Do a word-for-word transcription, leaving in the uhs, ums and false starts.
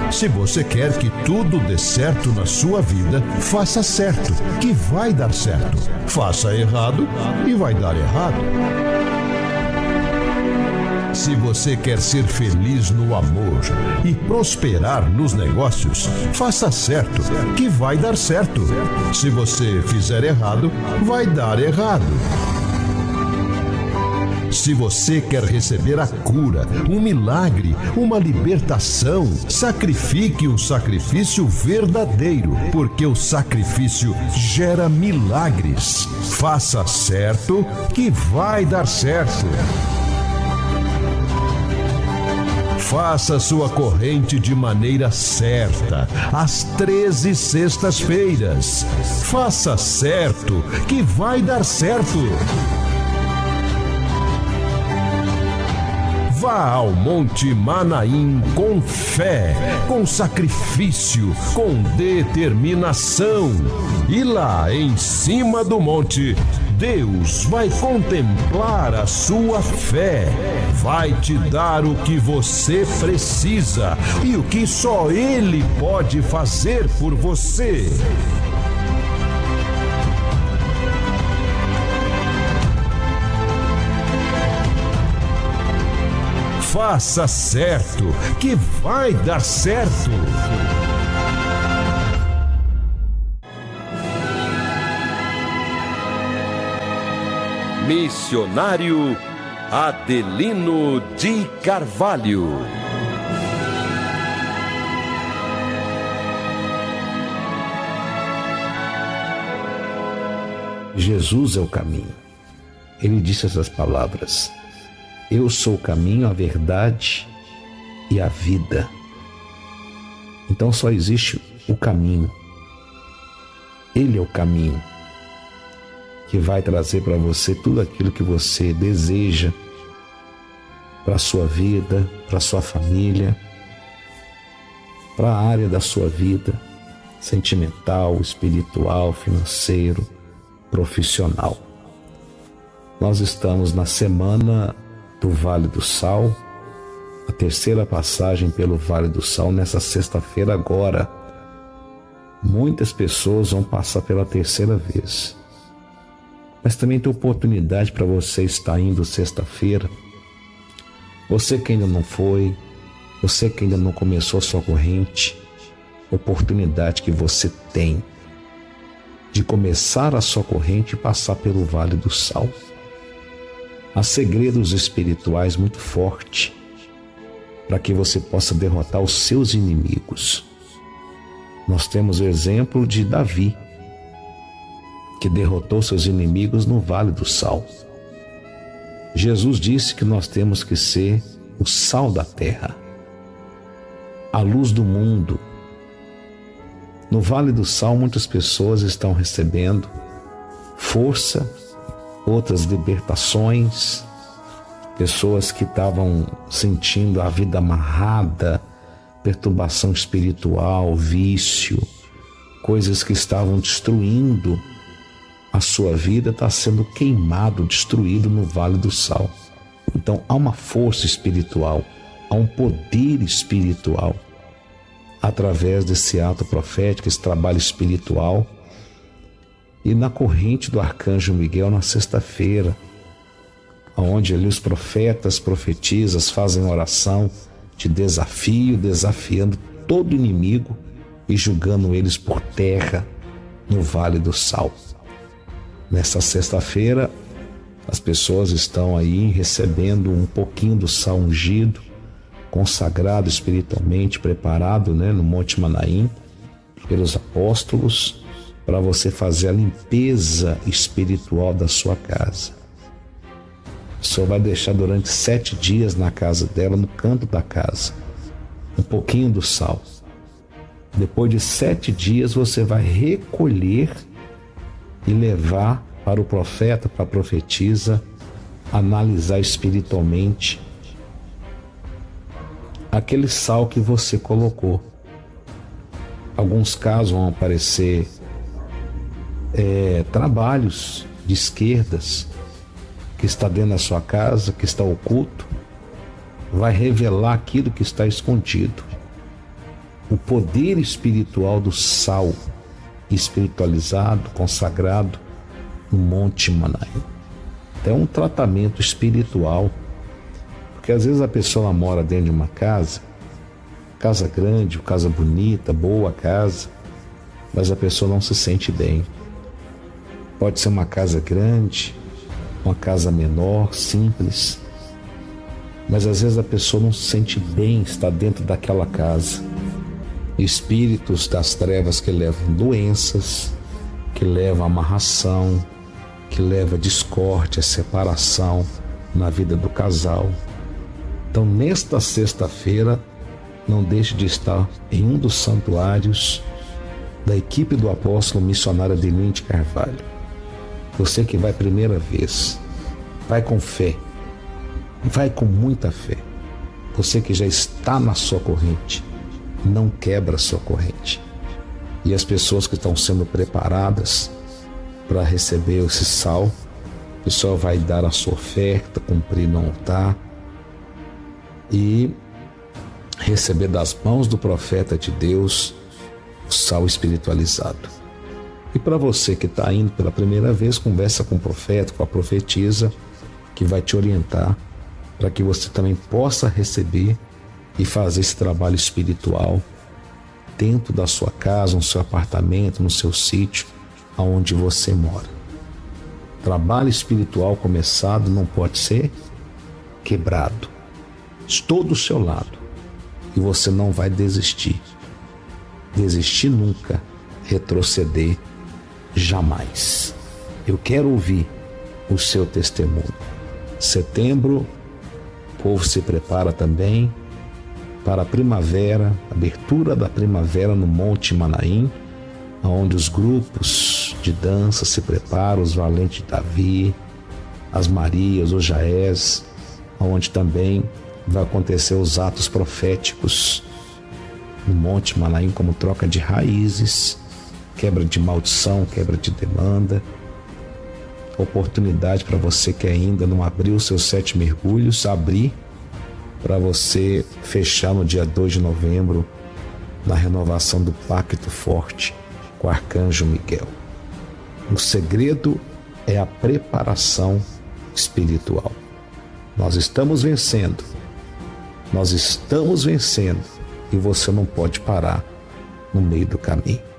Se você quer que tudo dê certo na sua vida, faça certo, que vai dar certo. Faça errado e vai dar errado. Se você quer ser feliz no amor e prosperar nos negócios, faça certo, que vai dar certo. Se você fizer errado, vai dar errado. Se você quer receber a cura, um milagre, uma libertação, sacrifique um sacrifício verdadeiro, porque o sacrifício gera milagres. Faça certo, que vai dar certo. Faça sua corrente de maneira certa, às treze sextas-feiras. Faça certo, que vai dar certo. Vá ao Monte Manaim com fé, com sacrifício, com determinação. E lá em cima do monte, Deus vai contemplar a sua fé, vai te dar o que você precisa e o que só Ele pode fazer por você. Faça certo, que vai dar certo. Missionário Adelino de Carvalho. Jesus é o caminho. Ele disse essas palavras: eu sou o caminho, a verdade e a vida. Então só existe o caminho. Ele é o caminho que vai trazer para você tudo aquilo que você deseja para a sua vida, para a sua família, para a área da sua vida, sentimental, espiritual, financeiro, profissional. Nós estamos na semana do Vale do Sal, a terceira passagem pelo Vale do Sal nessa sexta-feira agora. Muitas pessoas vão passar pela terceira vez. Mas também tem oportunidade para você estar indo sexta-feira. Você que ainda não foi, você que ainda não começou a sua corrente, oportunidade que você tem de começar a sua corrente e passar pelo Vale do Sal. Há segredos espirituais muito fortes para que você possa derrotar os seus inimigos. Nós temos o exemplo de Davi, que derrotou seus inimigos no Vale do Sal. Jesus disse que nós temos que ser o sal da terra, a luz do mundo. No Vale do Sal, muitas pessoas estão recebendo força, outras libertações, pessoas que estavam sentindo a vida amarrada, perturbação espiritual, vício, coisas que estavam destruindo a sua vida, está sendo queimado, destruído no Vale do Sal. Então há uma força espiritual, há um poder espiritual através desse ato profético, esse trabalho espiritual. E na corrente do Arcanjo Miguel, na sexta-feira, onde ali os profetas, profetisas fazem oração de desafio, desafiando todo inimigo e julgando eles por terra no Vale do Sal. Nessa sexta-feira, as pessoas estão aí recebendo um pouquinho do sal ungido, consagrado espiritualmente, preparado, né, no Monte Manaim, pelos apóstolos, para você fazer a limpeza espiritual da sua casa. A pessoa vai deixar durante sete dias na casa dela, no canto da casa, um pouquinho do sal. Depois de sete dias, você vai recolher e levar para o profeta, para a profetisa, analisar espiritualmente aquele sal que você colocou. Alguns casos vão aparecer é, trabalhos de esquerdas que está dentro da sua casa, que está oculto, vai revelar aquilo que está escondido. o poder espiritual do sal espiritualizado, consagrado no Monte Manaim. É um tratamento espiritual, porque às vezes a pessoa ela mora dentro de uma casa, casa grande, casa bonita, boa casa, mas a pessoa não se sente bem. Pode ser uma casa grande, uma casa menor, simples, mas às vezes a pessoa não se sente bem estar dentro daquela casa. Espíritos das trevas que levam doenças, que levam amarração, que levam discórdia, separação na vida do casal. Então, nesta sexta-feira, não deixe de estar em um dos santuários da equipe do apóstolo missionário Adelino de Carvalho. Você que vai primeira vez, vai com fé, vai com muita fé. Você que já está na sua corrente, não quebra a sua corrente. E as pessoas que estão sendo preparadas para receber esse sal, a pessoa vai dar a sua oferta, cumprir no altar e receber das mãos do profeta de Deus o sal espiritualizado. E para você que está indo pela primeira vez, conversa com o profeta, com a profetisa, que vai te orientar para que você também possa receber e fazer esse trabalho espiritual dentro da sua casa, no seu apartamento, no seu sítio, aonde você mora. Trabalho espiritual começado não pode ser quebrado. Estou do seu lado e você não vai desistir. Desistir nunca, retroceder jamais. Eu quero ouvir o seu testemunho. Setembro, o povo se prepara também para a primavera, abertura da primavera no Monte Manaim, onde os grupos de dança se preparam, os Valentes de Davi, as Marias, os Jaés, onde também vai acontecer os atos proféticos no Monte Manaim, como troca de raízes, quebra de maldição, quebra de demanda. Oportunidade para você que ainda não abriu os seus sete mergulhos, abrir para você fechar no dia dois de novembro, na renovação do Pacto Forte com o Arcanjo Miguel. O segredo é a preparação espiritual. Nós estamos vencendo, nós estamos vencendo e você não pode parar no meio do caminho.